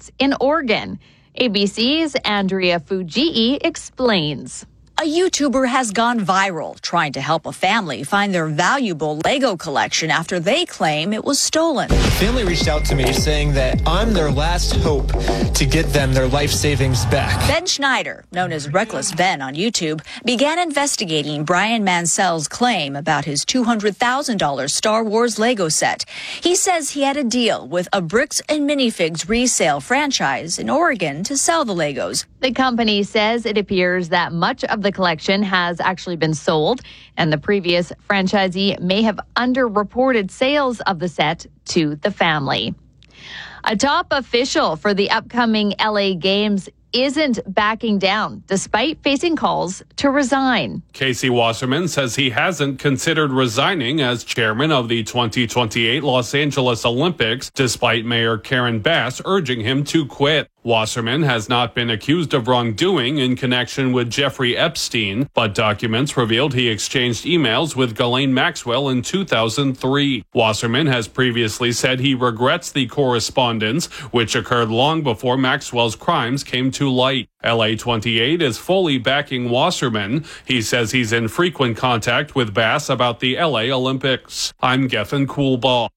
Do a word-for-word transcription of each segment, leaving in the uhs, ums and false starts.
sites in Oregon. A B C's Andrea Fujii explains. A YouTuber has gone viral trying to help a family find their valuable Lego collection after they claim it was stolen. The family reached out to me saying that I'm their last hope to get them their life savings back. Ben Schneider, known as Reckless Ben on YouTube, began investigating Brian Mansell's claim about his two hundred thousand dollars Star Wars Lego set. He says he had a deal with a Bricks and Minifigs resale franchise in Oregon to sell the Legos. The company says it appears that much of the collection has actually been sold, and the previous franchisee may have underreported sales of the set to the family. A top official for the upcoming L A Games isn't backing down despite facing calls to resign. Casey Wasserman says he hasn't considered resigning as chairman of the twenty twenty-eight Los Angeles Olympics, despite Mayor Karen Bass urging him to quit. Wasserman has not been accused of wrongdoing in connection with Jeffrey Epstein, but documents revealed he exchanged emails with Ghislaine Maxwell in two thousand three. Wasserman has previously said he regrets the correspondence, which occurred long before Maxwell's crimes came to light. L A twenty-eight is fully backing Wasserman. He says he's in frequent contact with Bass about the L A Olympics. I'm Gethin Coolbaugh.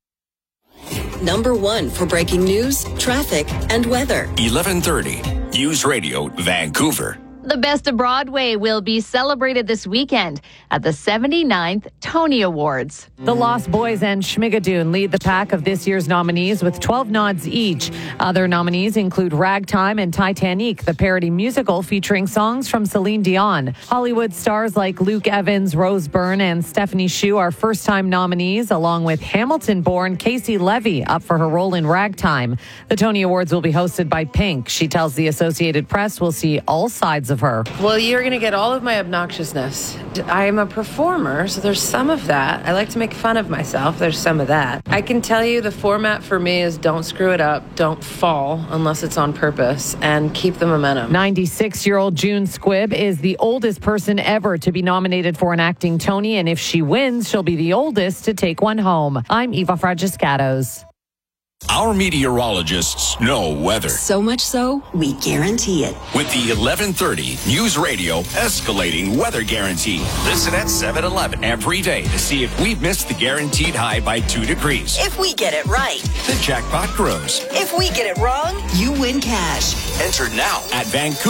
Number one for breaking news, traffic, and weather. eleven thirty, News Radio, Vancouver. The Best of Broadway will be celebrated this weekend at the seventy-ninth Tony Awards. The Lost Boys and Schmigadoon lead the pack of this year's nominees with twelve nods each. Other nominees include Ragtime and Titanic, the parody musical featuring songs from Celine Dion. Hollywood stars like Luke Evans, Rose Byrne, and Stephanie Hsu are first-time nominees, along with Hamilton-born Casey Levy up for her role in Ragtime. The Tony Awards will be hosted by Pink. She tells the Associated Press we'll see all sides of her. Well, you're going to get all of my obnoxiousness. I am a performer, so there's some of that. I like to make fun of myself. There's some of that. I can tell you the format for me is don't screw it up, don't fall unless it's on purpose, and keep the momentum. ninety-six-year-old June Squibb is the oldest person ever to be nominated for an acting Tony, and if she wins, she'll be the oldest to take one home. I'm Eva Fragiscatos. Our meteorologists know weather. So much so, we guarantee it. With the eleven thirty News Radio Escalating Weather Guarantee. Listen at seven eleven every day to see if we've missed the guaranteed high by two degrees. If we get it right, the jackpot grows. If we get it wrong, you win cash. Enter now at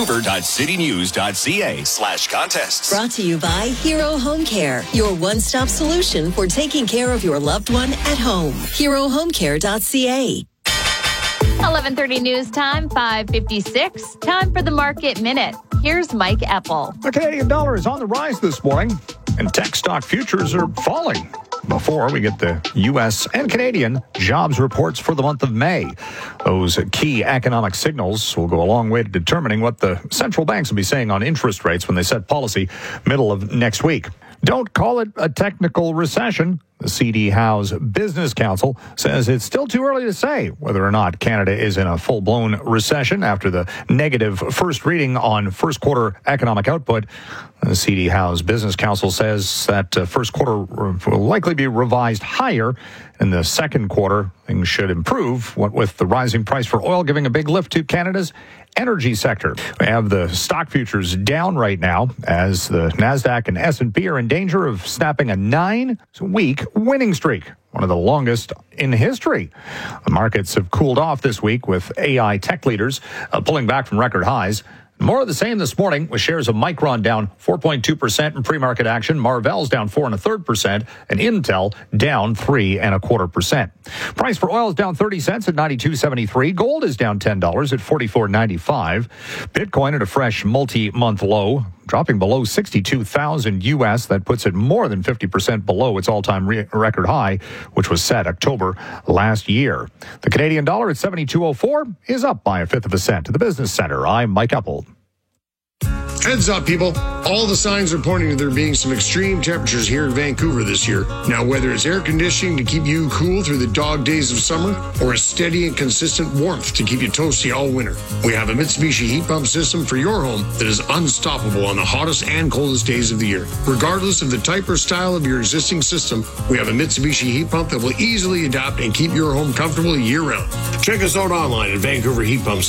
vancouver.citynews.ca slash contests. Brought to you by Hero Home Care, your one-stop solution for taking care of your loved one at home. hero home care dot c a. eleven thirty news time, five fifty-six. Time for the Market Minute. Here's Mike Eppel. The Canadian dollar is on the rise this morning, and tech stock futures are falling. Before we get the U S and Canadian jobs reports for the month of May. Those key economic signals will go a long way to determining what the central banks will be saying on interest rates when they set policy middle of next week. Don't call it a technical recession. The C D Howe's Business Council says it's still too early to say whether or not Canada is in a full-blown recession after the negative first reading on first quarter economic output. The C D Howe's Business Council says that uh, first quarter will likely be revised higher. In the second quarter, things should improve, what with the rising price for oil giving a big lift to Canada's energy sector. We have the stock futures down right now as the NASDAQ and S and P are in danger of snapping a nine-week winning streak, one of the longest in history. The markets have cooled off this week with A I tech leaders uh, pulling back from record highs. More of the same this morning, with shares of Micron down four point two percent in pre-market action, Marvell's down four and a third percent, and Intel down three and a quarter percent. Price for oil is down thirty cents at ninety-two seventy-three. Gold is down ten dollars at forty-four ninety-five. Bitcoin at a fresh multi-month low, dropping below sixty-two thousand U S. That puts it more than fifty percent below its all-time re- record high, which was set October last year. The Canadian dollar at seventy-two oh four is up by a fifth of a cent. To the Business Center, I'm Mike Eppel. Heads up, people. All the signs are pointing to there being some extreme temperatures here in Vancouver this year. Now, whether it's air conditioning to keep you cool through the dog days of summer or a steady and consistent warmth to keep you toasty all winter, we have a Mitsubishi heat pump system for your home that is unstoppable on the hottest and coldest days of the year. Regardless of the type or style of your existing system, we have a Mitsubishi heat pump that will easily adapt and keep your home comfortable year-round. Check us out online at Vancouver Heat Pumps.